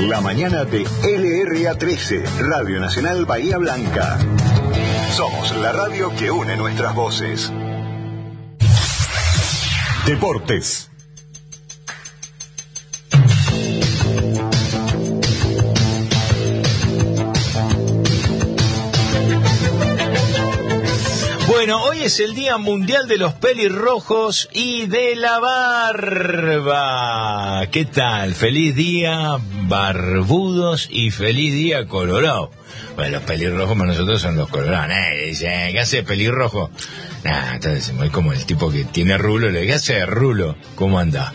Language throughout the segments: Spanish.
La mañana de LRA13, Radio Nacional Bahía Blanca. Somos la radio que une nuestras voces. Deportes. Bueno, hoy es el Día Mundial de los Pelirrojos y de la Barba. ¿Qué tal? Feliz día, barbudos, y feliz día, colorado. Bueno, los pelirrojos para nosotros son los colorados. Dice, ¿qué hace pelirrojo? Entonces es como el tipo que tiene rulo. Le dice, ¿qué hace rulo? ¿Cómo anda?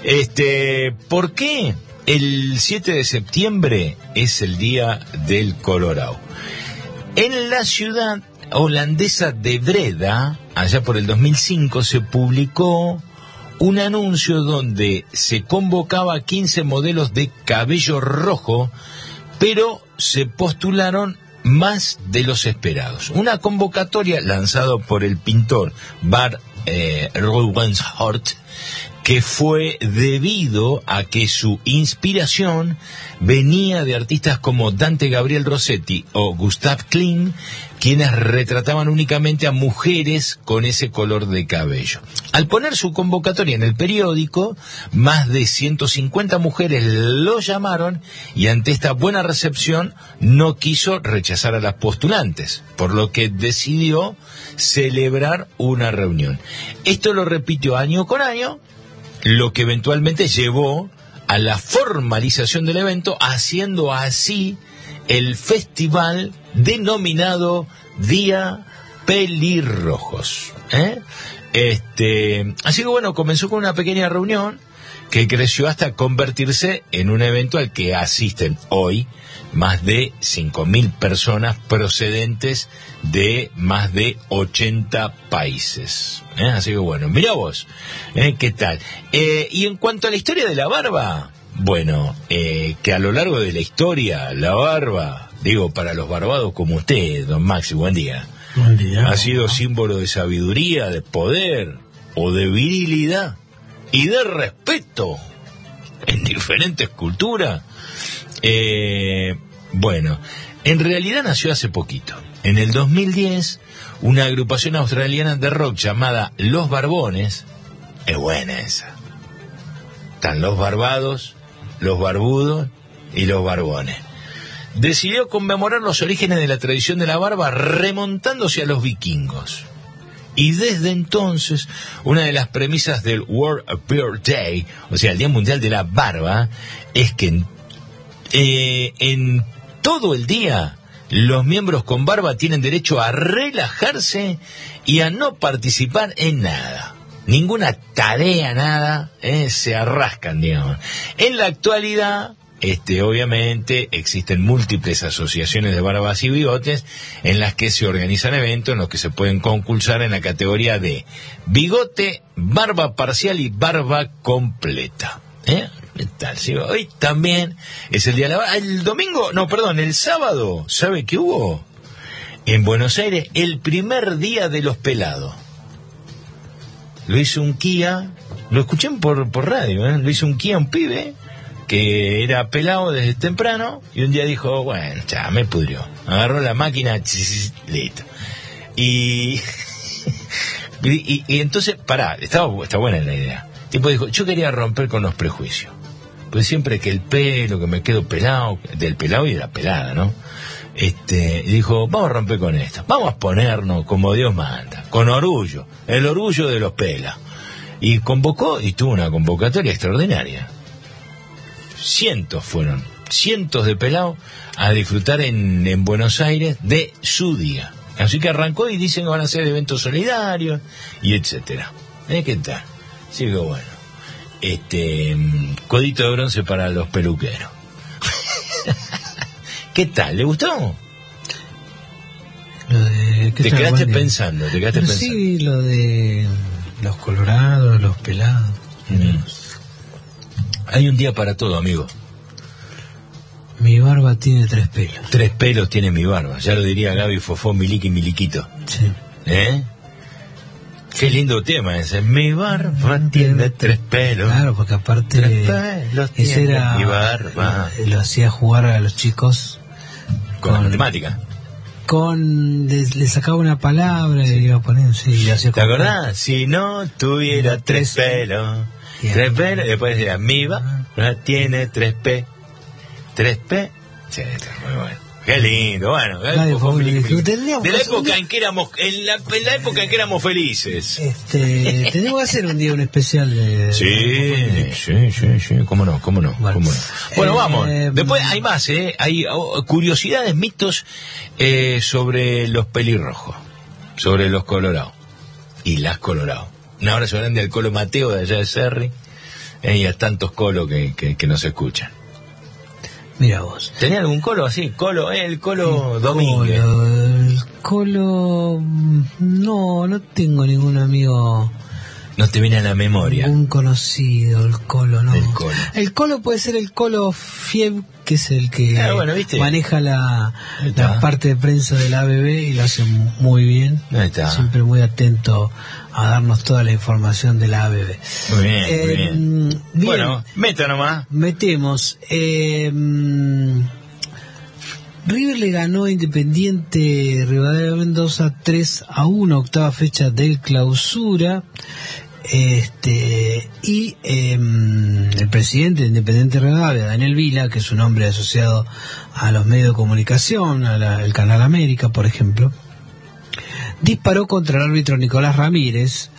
¿Por qué el 7 de septiembre es el Día del Colorado? En la ciudad holandesa de Breda, allá por el 2005, se publicó un anuncio donde se convocaba a 15 modelos de cabello rojo, pero se postularon más de los esperados. Una convocatoria lanzada por el pintor Bart Rowenshoort, que fue debido a que su inspiración venía de artistas como Dante Gabriel Rossetti o Gustav Klimt, quienes retrataban únicamente a mujeres con ese color de cabello. Al poner su convocatoria en el periódico, más de 150 mujeres lo llamaron, y ante esta buena recepción no quiso rechazar a las postulantes, por lo que decidió celebrar una reunión. Esto lo repitió año con año, lo que eventualmente llevó a la formalización del evento, haciendo así el festival denominado Día Pelirrojos. Así que bueno, comenzó con una pequeña reunión que creció hasta convertirse en un evento al que asisten hoy más de 5.000 personas procedentes de más de 80 países. Así que bueno, mirá vos, ¿qué tal? Y en cuanto a la historia de la barba, bueno, que a lo largo de la historia, la barba, digo, para los barbados como usted, don Maxi, buen día. Buen día. Ha sido símbolo de sabiduría, de poder o de virilidad y de respeto en diferentes culturas. Bueno, en realidad nació hace poquito. En el 2010, una agrupación australiana de rock llamada Los Barbones, es buena esa. Están los barbados, los barbudos y los barbones. Decidió conmemorar los orígenes de la tradición de la barba remontándose a los vikingos. Y desde entonces, una de las premisas del World Beard Day, o sea, el Día Mundial de la Barba, es que en todo el día los miembros con barba tienen derecho a relajarse y a no participar en nada. Ninguna tarea, nada, se arrascan, digamos. En la actualidad, obviamente, existen múltiples asociaciones de barbas y bigotes en las que se organizan eventos en los que se pueden concursar en la categoría de bigote, barba parcial y barba completa. ¿Qué tal? ¿Sí? Hoy también es el día de la barba. El sábado, ¿sabe qué hubo? En Buenos Aires, el primer día de los pelados. Lo hizo un Kia, lo escuché por radio, lo hizo un Kia, un pibe que era pelado desde temprano, y un día dijo, bueno, ya me pudrió. Agarró la máquina, listo. Y entonces, está buena la idea. El tipo dijo, yo quería romper con los prejuicios. Pues siempre que el pelo, que me quedo pelado, del pelado y de la pelada, ¿no? Y dijo, vamos a romper con esto. Vamos a ponernos como Dios manda, con orgullo, el orgullo de los pelas. Y convocó, y tuvo una convocatoria extraordinaria. Cientos de pelados a disfrutar en Buenos Aires de su día. Así que arrancó, y dicen que van a hacer eventos solidarios y etcétera. ¿Qué tal? Sí, que bueno. Codito de bronce para los peluqueros. ¿Qué tal? ¿Le gustó? Te quedaste pensando. Sí, lo de los colorados, los pelados. Hay un día para todo, amigo. Mi barba tiene 3 pelos. 3 pelos tiene mi barba. Ya lo diría Gaby Fofó, Miliqui, Miliquito. Sí. Qué lindo tema ese. Mi barba tiene 3 pelos. Claro, porque aparte ese era mi barba. Lo hacía jugar a los chicos con la matemática. Le sacaba una palabra y le iba a poner, sí, le hacía. ¿Te acordás? Si no tuviera 3 pelos. 3 pelos, después decía, mi barba tiene 3P. 3P. Sí, está muy bueno. Qué lindo, bueno, de la época en que éramos, en la época en que éramos felices. Tenemos que hacer un día un especial de... Sí, cómo no. Bueno, vamos, después hay más, hay curiosidades, mitos sobre los pelirrojos, sobre los colorados y las colorados. Un abrazo grande al Colo Mateo de allá de Cerri, y a tantos colos que nos escuchan. Mira vos. ¿Tenía algún colo así? El colo Domínguez. El colo... No tengo ningún amigo... No te viene a la memoria. Un conocido, el colo, no. El colo puede ser el colo Fieb, que es el que maneja la parte de prensa de la ABB y lo hace muy bien. Ahí está. Siempre muy atento a darnos toda la información de la ABB. Muy bien. Bueno, meta nomás. Metemos. River le ganó a Independiente Rivadavia Mendoza 3-1, octava fecha del clausura. Y el presidente de Independiente Rivadavia, Daniel Vila, que es un hombre asociado a los medios de comunicación, al Canal América, por ejemplo, disparó contra el árbitro Nicolás Ramírez.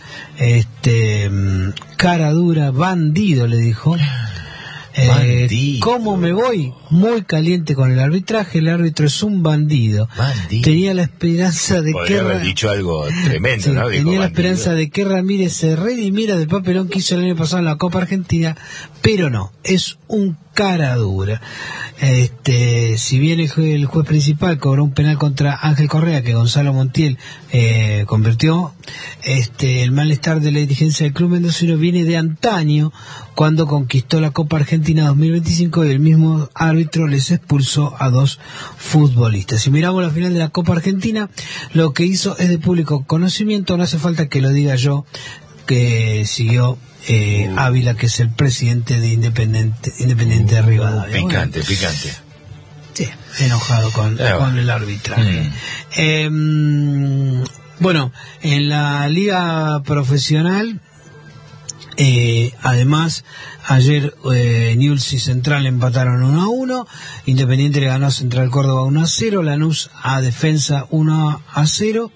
Cara dura, bandido, le dijo. ¿Cómo me voy? Muy caliente con el arbitraje. El árbitro es un bandido. Tenía la esperanza de podría haber dicho algo tremendo, ¿no? Tenía la esperanza de que Ramírez se redimiera del papelón que hizo el año pasado en la Copa Argentina, pero no, es un cara dura. Si bien el juez principal cobró un penal contra Ángel Correa que Gonzalo Montiel convirtió, el malestar de la dirigencia del club mendocino viene de antaño, cuando conquistó la Copa Argentina 2025 y el mismo árbitro les expulsó a 2 futbolistas. Si miramos la final de la Copa Argentina, lo que hizo es de público conocimiento, no hace falta que lo diga yo, que siguió Ávila, que es el presidente de Independiente de Rivadavia. Picante. Sí, enojado con el arbitraje. Bueno, en la liga profesional, además, ayer Newell's y Central empataron 1-1, Independiente le ganó a Central Córdoba 1-0, Lanús a Defensa 1-0,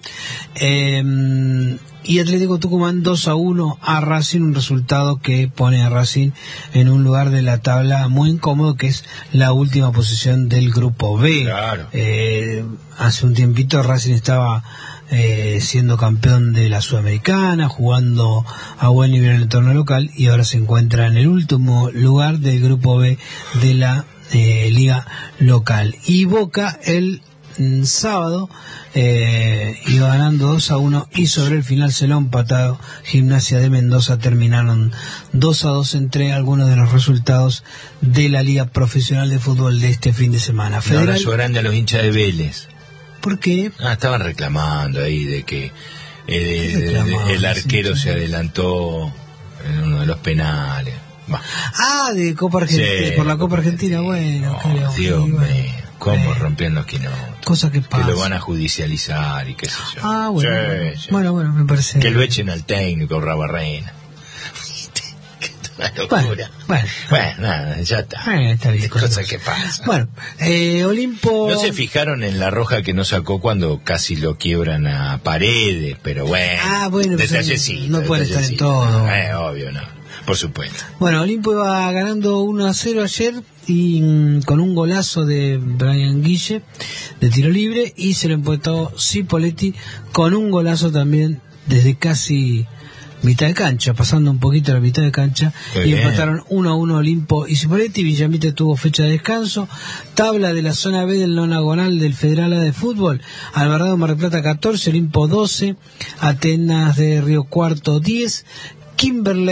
y Atlético Tucumán 2-1 a Racing, un resultado que pone a Racing en un lugar de la tabla muy incómodo, que es la última posición del grupo B. Claro. Hace un tiempito Racing estaba siendo campeón de la Sudamericana, jugando a buen nivel en el torneo local, y ahora se encuentra en el último lugar del grupo B de la liga local. Y Boca el sábado iba ganando 2-1 y sobre el final se lo empatado Gimnasia de Mendoza. Terminaron 2-2 entre algunos de los resultados de la liga profesional de fútbol de este fin de semana. Un abrazo grande a los hinchas de Vélez. ¿Por qué? Estaban reclamando ahí de que el arquero se adelantó en uno de los penales. De Copa Argentina, sí, por la Copa Argentina, bueno. Dios mío, cómo rompían los quinotos. Cosa que pasa. Que lo van a judicializar y qué sé yo. Bueno. Sí. Bueno, me parece. Que lo echen al técnico Rabarrena. Una locura. Bueno, nada, ya está. Está bien. Cosas que pasan. Bueno, Olimpo... ¿No se fijaron en la roja que no sacó cuando casi lo quiebran a Paredes? Pero bueno, detallecito. No puede estar en todo. Obvio, no. Por supuesto. Bueno, Olimpo iba ganando 1-0 ayer y con un golazo de Brian Guille de tiro libre, y se lo empató Cipoletti con un golazo también desde casi mitad de cancha, pasando un poquito la mitad de cancha. Muy y bien. Empataron 1-1 Olimpo y Cipoletti. Villamite tuvo fecha de descanso. Tabla de la zona B del nonagonal del Federal A de fútbol: Alvarado Mar del Plata 14, Olimpo 12, Atenas de Río Cuarto 10, Kimberley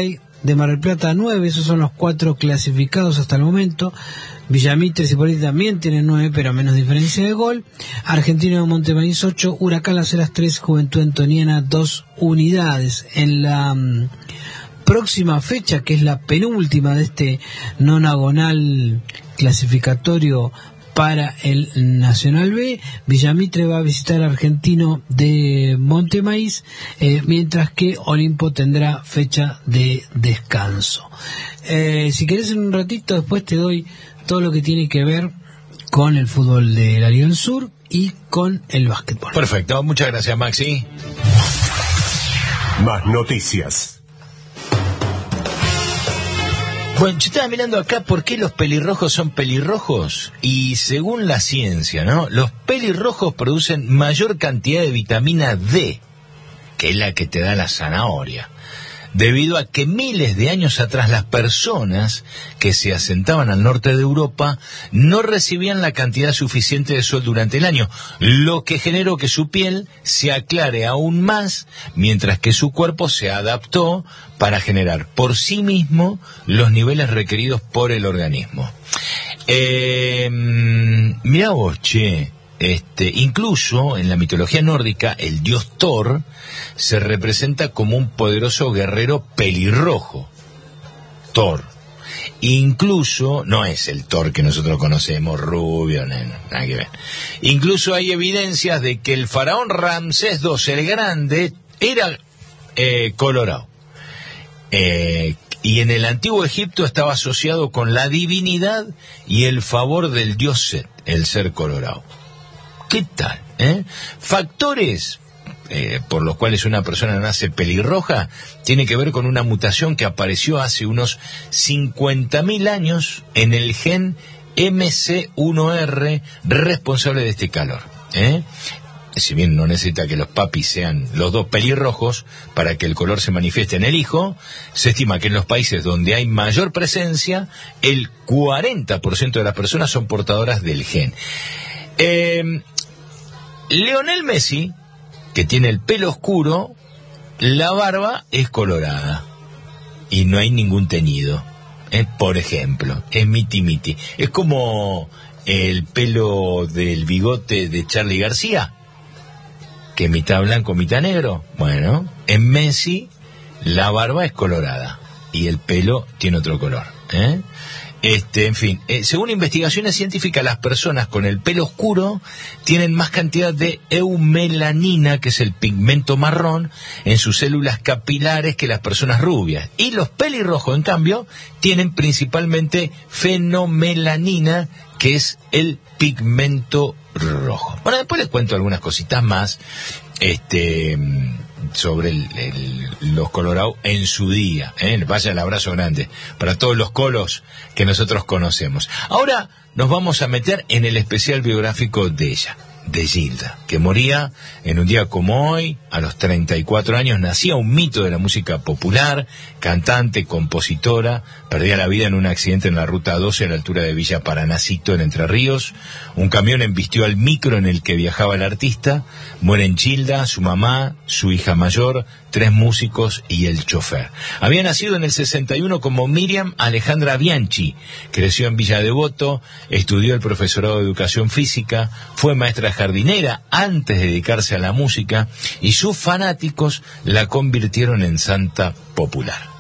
de Mar del Plata 9, esos son los 4 clasificados hasta el momento. Villamitre y Cipolletti también tienen 9, pero a menos diferencia de gol. Argentino de Montemaíz 8, Huracán Las Heras 3, Juventud Antoniana 2 unidades. En la próxima fecha, que es la penúltima de este nonagonal clasificatorio para el Nacional B, Villamitre va a visitar a Argentino de Montemaíz, mientras que Olimpo tendrá fecha de descanso. Si querés en un ratito después te doy todo lo que tiene que ver con el fútbol de la Liga del Sur y con el básquetbol. Perfecto, muchas gracias, Maxi. Más noticias. Bueno, yo estaba mirando acá por qué los pelirrojos son pelirrojos, y según la ciencia, ¿no? Los pelirrojos producen mayor cantidad de vitamina D, que es la que te da la zanahoria, debido a que miles de años atrás las personas que se asentaban al norte de Europa no recibían la cantidad suficiente de sol durante el año, lo que generó que su piel se aclare aún más, mientras que su cuerpo se adaptó para generar por sí mismo los niveles requeridos por el organismo. Mirá vos, che. Incluso en la mitología nórdica, el dios Thor se representa como un poderoso guerrero pelirrojo. Thor. Incluso, no es el Thor que nosotros conocemos, rubio, nada que ver. Incluso hay evidencias de que el faraón Ramsés II el Grande era colorado. Y en el antiguo Egipto estaba asociado con la divinidad y el favor del dios Set, el ser colorado. ¿Qué tal? Factores por los cuales una persona nace pelirroja tiene que ver con una mutación que apareció hace unos 50.000 años en el gen MC1R responsable de este calor. Si bien no necesita que los papis sean los dos pelirrojos para que el color se manifieste en el hijo, se estima que en los países donde hay mayor presencia, el 40% de las personas son portadoras del gen. Lionel Messi, que tiene el pelo oscuro, la barba es colorada y no hay ningún teñido. Por ejemplo, es miti. Es como el pelo del bigote de Charly García, que mitad blanco, mitad negro. Bueno, en Messi la barba es colorada y el pelo tiene otro color. En fin, según investigaciones científicas, las personas con el pelo oscuro tienen más cantidad de eumelanina, que es el pigmento marrón, en sus células capilares que las personas rubias. Y los pelirrojos, en cambio, tienen principalmente fenomelanina, que es el pigmento rojo. Bueno, después les cuento algunas cositas más sobre los colorados en su día. Vaya el abrazo grande para todos los colos que nosotros conocemos. Ahora nos vamos a meter en el especial biográfico de ella, de Gilda, que moría en un día como hoy, a los 34 años. Nacía un mito de la música popular, cantante, compositora. Perdía la vida en un accidente en la ruta 12 a la altura de Villa Paranacito, en Entre Ríos. Un camión embistió al micro en el que viajaba el artista. Mueren Gilda, su mamá, su hija mayor, 3 músicos y el chofer. Había nacido en el 61 como Miriam Alejandra Bianchi. Creció en Villa Devoto, estudió el profesorado de educación física, fue maestra jardinera antes de dedicarse a la música, y sus fanáticos la convirtieron en santa popular.